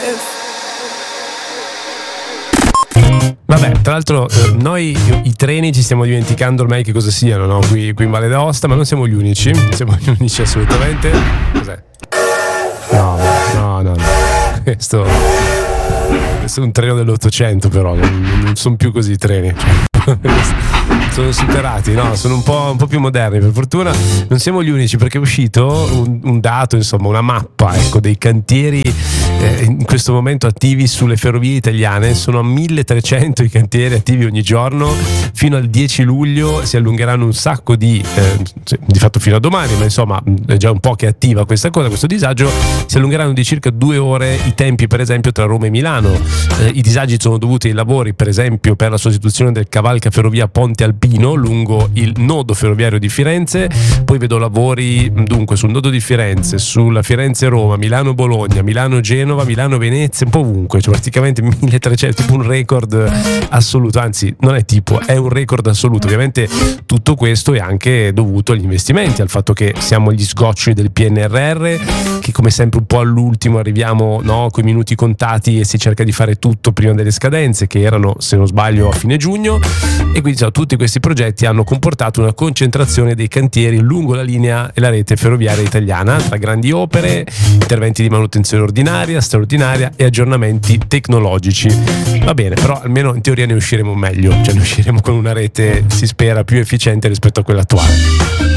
Vabbè, tra l'altro noi i treni ci stiamo dimenticando ormai che cosa siano, no? Qui in Valle d'Aosta, ma non siamo gli unici assolutamente. Cos'è? No. Questo è un treno dell'800, però non sono più così i treni. Sono superati, no? Sono un po' più moderni, per fortuna. Non siamo gli unici, perché è uscito un dato, insomma, una mappa, ecco, dei cantieri in questo momento attivi sulle ferrovie italiane. Sono a 1300 i cantieri attivi ogni giorno. Fino al 10 luglio si allungheranno un sacco di fatto fino a domani, ma insomma è già un po' che è attiva questa cosa, questo disagio. Si allungheranno di circa 2 ore i tempi, per esempio, tra Roma e Milano. I disagi sono dovuti ai lavori, per esempio, per la sostituzione del cavalcaferrovia Ponte Alpino lungo il nodo ferroviario di Firenze. Poi vedo lavori dunque sul nodo di Firenze, sulla Firenze-Roma, Milano-Bologna, Milano-Genova, Milano-Venezia, un po' ovunque, cioè praticamente 1300, tipo un record assoluto, anzi non è tipo, è un record assoluto. Ovviamente tutto questo è anche dovuto agli investimenti, al fatto che siamo agli sgoccioli del PNRR, che come sempre un po' all'ultimo arriviamo, no, coi minuti contati, e si cerca di fare tutto prima delle scadenze, che erano, se non sbaglio, a fine giugno. E quindi tutti questi progetti hanno comportato una concentrazione dei cantieri lungo la linea e la rete ferroviaria italiana, tra grandi opere, interventi di manutenzione ordinaria, straordinaria e aggiornamenti tecnologici. Va bene, però almeno in teoria ne usciremo meglio, cioè ne usciremo con una rete, si spera, più efficiente rispetto a quella attuale.